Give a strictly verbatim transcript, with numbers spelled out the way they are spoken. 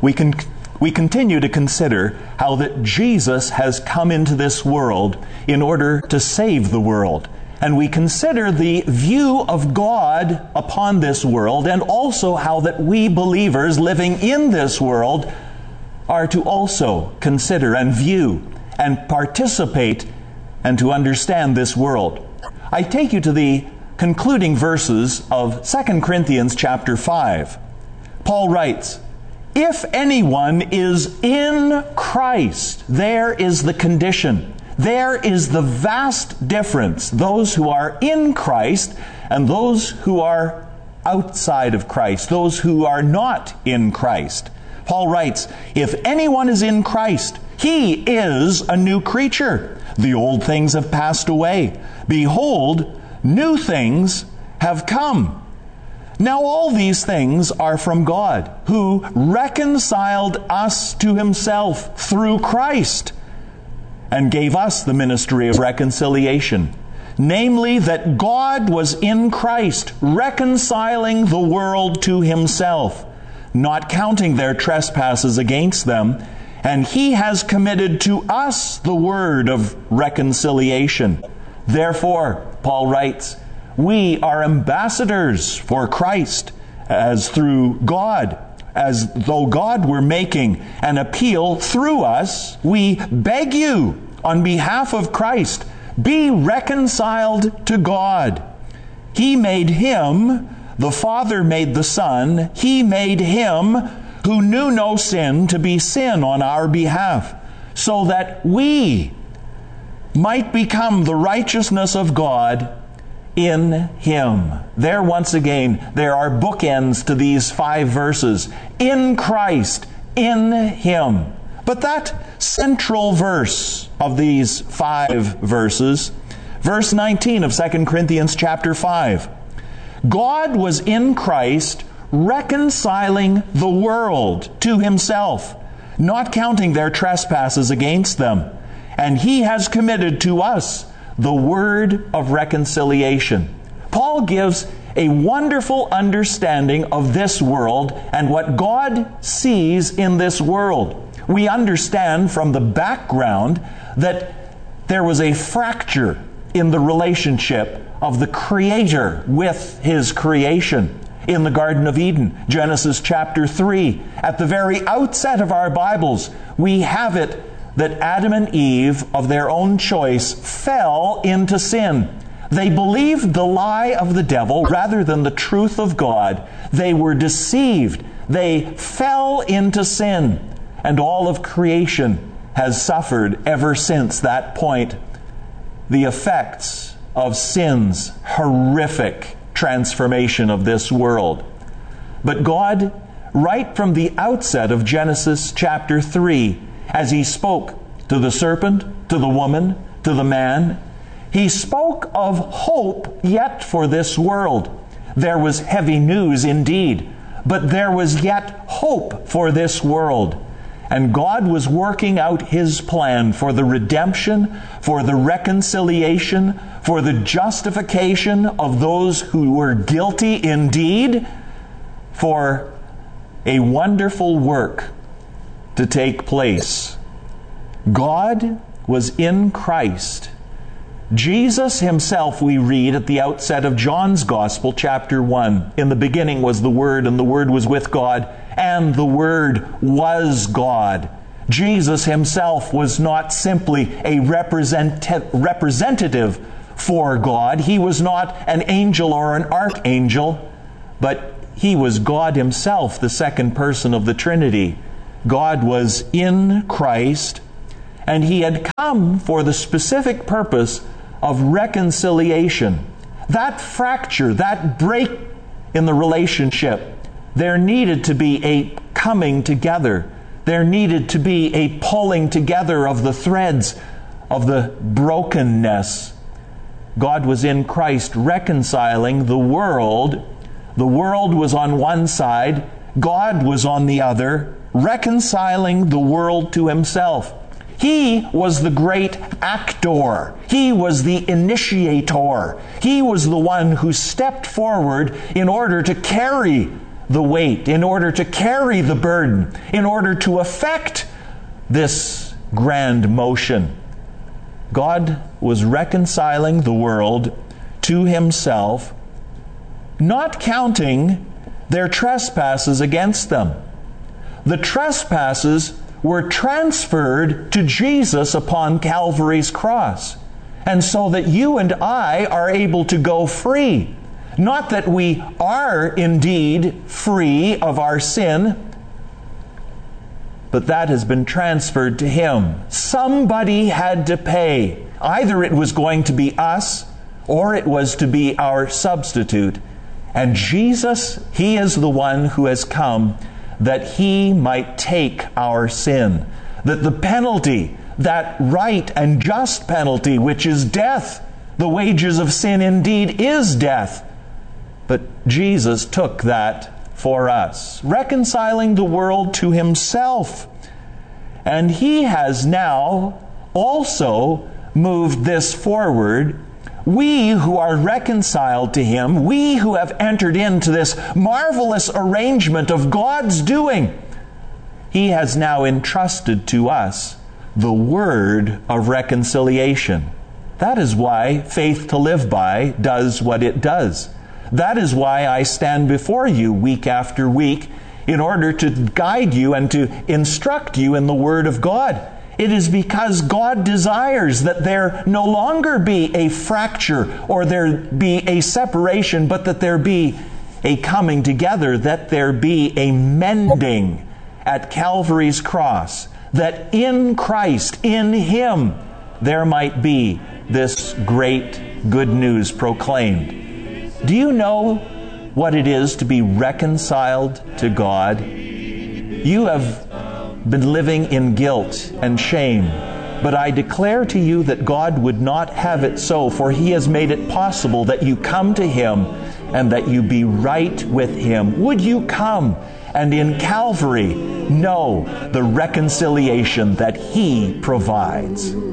we can we continue to consider how that Jesus has come into this world in order to save the world. And we consider the view of God upon this world, and also how that we believers living in this world are to also consider and view and participate and to understand this world. I take you to the concluding verses of Second Corinthians chapter five. Paul writes, "If anyone is in Christ," there is the condition. There is the vast difference. Those who are in Christ and those who are outside of Christ, those who are not in Christ. Paul writes, "If anyone is in Christ, he is a new creature. The old things have passed away. Behold, new things have come. Now all these things are from God, who reconciled us to himself through Christ, and gave us the ministry of reconciliation. Namely, that God was in Christ, reconciling the world to himself, not counting their trespasses against them, and he has committed to us the word of reconciliation. Therefore," Paul writes, "we are ambassadors for Christ, as through God, as though God were making an appeal through us. We beg you, on behalf of Christ, be reconciled to God. He made him, the Father made the Son, he made him who knew no sin to be sin on our behalf, so that we might become the righteousness of God in him." There once again, there are bookends to these five verses. In Christ, in him. But that central verse of these five verses, verse nineteen of Second Corinthians chapter five, God was in Christ reconciling the world to himself, not counting their trespasses against them. And he has committed to us the word of reconciliation. Paul gives a wonderful understanding of this world and what God sees in this world. We understand from the background that there was a fracture in the relationship of the Creator with his creation in the Garden of Eden. Genesis chapter three. At the very outset of our Bibles, we have it that Adam and Eve, of their own choice, fell into sin. They believed the lie of the devil rather than the truth of God. They were deceived. They fell into sin. And all of creation has suffered ever since that point the effects of sin's horrific transformation of this world. But God, right from the outset of Genesis chapter three, as he spoke to the serpent, to the woman, to the man, he spoke of hope yet for this world. There was heavy news indeed, but there was yet hope for this world. And God was working out his plan for the redemption, for the reconciliation, for the justification of those who were guilty indeed, for a wonderful work to take place. God was in Christ. Jesus himself, we read at the outset of John's Gospel, chapter one, "In the beginning was the Word, and the Word was with God, and the Word was God." Jesus himself was not simply a represent- representative for God. He was not an angel or an archangel, but he was God himself, the second person of the Trinity. God was in Christ, and he had come for the specific purpose of reconciliation. That fracture, that break in the relationship, there needed to be a coming together. There needed to be a pulling together of the threads of the brokenness. God was in Christ reconciling the world. The world was on one side, God was on the other, reconciling the world to himself. He was the great actor. He was the initiator. He was the one who stepped forward in order to carry the weight, in order to carry the burden, in order to effect this grand motion. God was reconciling the world to Himself, not counting their trespasses against them. The trespasses were transferred to Jesus upon Calvary's cross, and so that you and I are able to go free. Not that we are indeed free of our sin, but that has been transferred to Him. Somebody had to pay. Either it was going to be us, or it was to be our substitute. And Jesus, He is the one who has come that He might take our sin. That the penalty, that right and just penalty, which is death, the wages of sin indeed is death. But Jesus took that for us, reconciling the world to Himself. And He has now also moved this forward. We who are reconciled to Him, we who have entered into this marvelous arrangement of God's doing, He has now entrusted to us the word of reconciliation. That is why Faith to Live By does what it does. That is why I stand before you week after week in order to guide you and to instruct you in the Word of God. It is because God desires that there no longer be a fracture or there be a separation, but that there be a coming together, that there be a mending at Calvary's cross, that in Christ, in Him, there might be this great good news proclaimed. Do you know what it is to be reconciled to God? You have been living in guilt and shame, but I declare to you that God would not have it so, for He has made it possible that you come to Him and that you be right with Him. Would you come and in Calvary know the reconciliation that He provides?